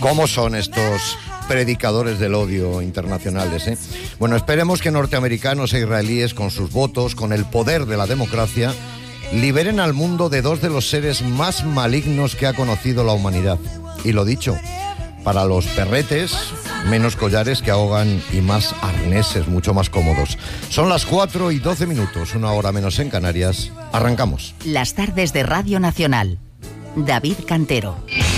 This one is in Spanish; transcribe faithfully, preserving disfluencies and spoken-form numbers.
¿Cómo son estos predicadores del odio internacionales, eh? Bueno, esperemos que norteamericanos e israelíes, con sus votos, con el poder de la democracia, liberen al mundo de dos de los seres más malignos que ha conocido la humanidad. Y lo dicho, para los perretes, menos collares que ahogan y más arneses, mucho más cómodos. Son las cuatro y doce minutos, una hora menos en Canarias. Arrancamos. Las tardes de Radio Nacional. David Cantero.